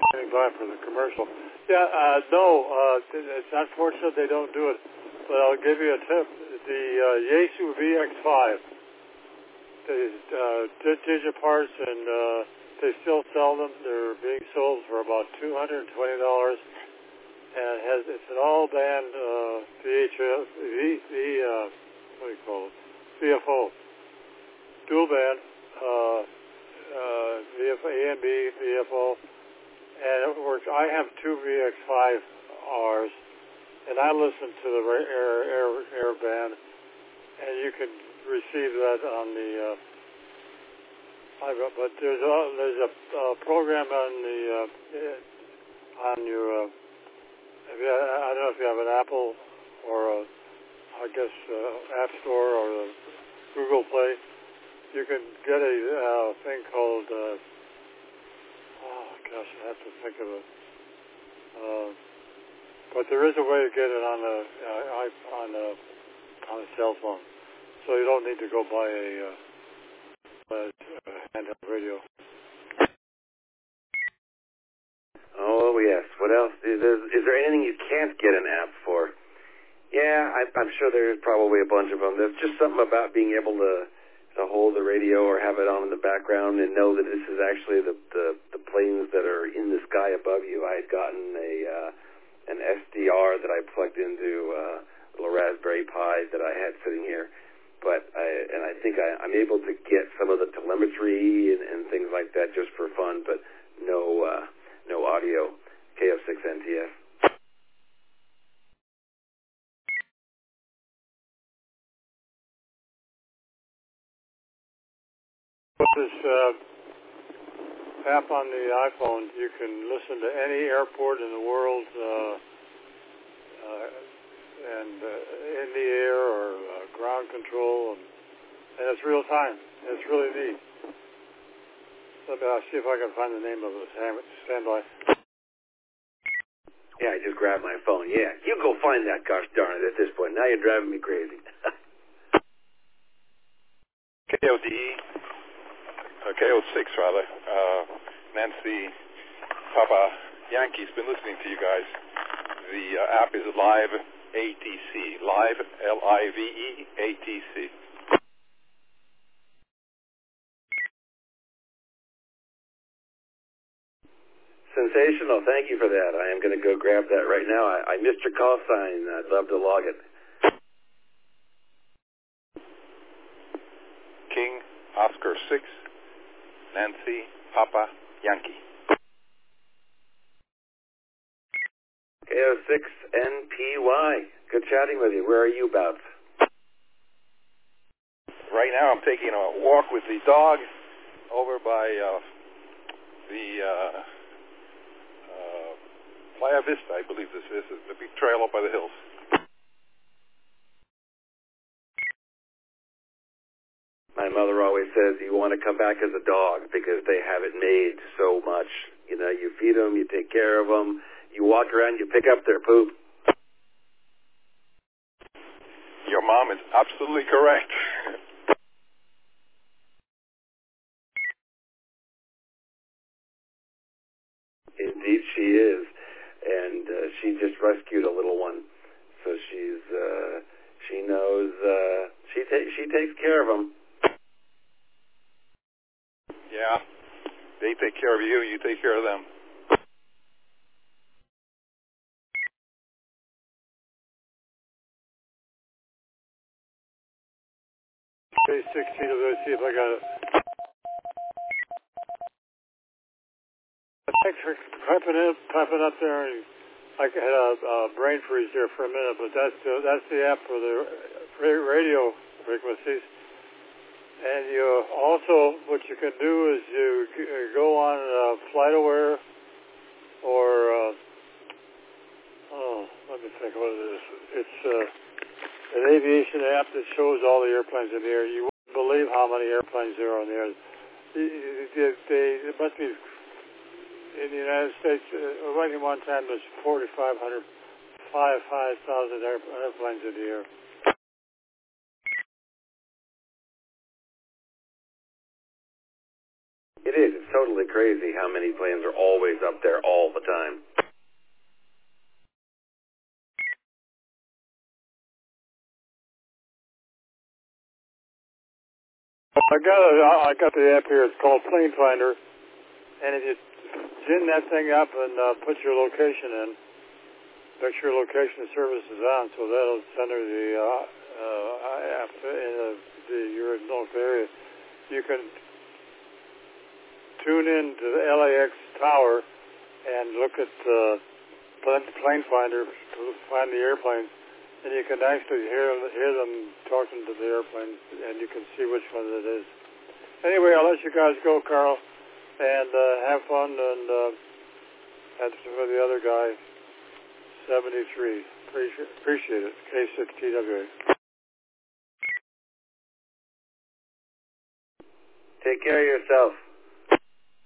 standing by for the commercial. Yeah, no, it's unfortunate they don't do it, but I'll give you a tip. The Yaesu VX5, they did Digiparts, and they still sell them. They're being sold for about $220, and it's an all-band VHF, what do you call it? VFO, dual band, VFO, A and B, VFO, and it works. I have two VX5Rs, and I listen to the air band, and you can receive that on the. But there's a program on your. I don't know if you have an Apple or App Store or the Google Play. You can get a thing called. I have to think of it. But there is a way to get it on a cell phone, so you don't need to go buy a handheld radio. Oh yes. What else? Is there anything you can't get an app for? Yeah, I'm sure there's probably a bunch of them. There's just something about being able to hold the radio or have it on in the background and know that this is actually the planes that are in the sky above you. I had gotten an SDR that I plugged into a little Raspberry Pi that I had sitting here, but I think I'm able to get some of the telemetry and things like that just for fun, but no audio. KF6NTF. With this app on the iPhone, you can listen to any airport in the world, and in the air or ground control, and it's real time. It's really neat. I'll see if I can find the name of it. Stand by. Yeah, I just grabbed my phone. Yeah, you go find that, gosh darn it, at this point. Now you're driving me crazy. KO6 rather. Nancy Papa Yankee's been listening to you guys. The app is Live ATC. Live, Live ATC. Sensational. Thank you for that. I am going to go grab that right now. I missed your call sign. I'd love to log it. King Oscar 6. Nancy Papa Yankee. KO6NPY. Good chatting with you. Where are you about? Right now I'm taking a walk with the dog over by Playa Vista, I believe this is. The big trail up by the hills. My mother always says you want to come back as a dog because they have it made so much. You know, you feed them, you take care of them, you walk around, you pick up their poop. Your mom is absolutely correct. Indeed she is. And she just rescued a little one. So she knows, she takes care of them. Yeah, they take care of you, you take care of them. Okay, 16 of those, see if I got it. Thanks for piping up there. And I had a brain freeze there for a minute, but that's the app for the radio frequencies. And you also, what you can do is you go on FlightAware or, let me think what it is. It's an aviation app that shows all the airplanes in the air. You wouldn't believe how many airplanes there are in the air. It must be, in the United States, right at one time there's 5,000 airplanes in the air. It is. It's totally crazy how many planes are always up there all the time. I got the app here. It's called Plane Finder, and if you gin that thing up and put your location in, make sure location service is on, so that'll send her the app in your local area. You can tune in to the LAX tower and look at Plane Finder to find the airplanes, and you can actually hear them talking to the airplane, and you can see which one it is. Anyway, I'll let you guys go, Carl, and have fun, and that's for the other guy, 73. Appreciate it. K6TWA. Take care of yourself.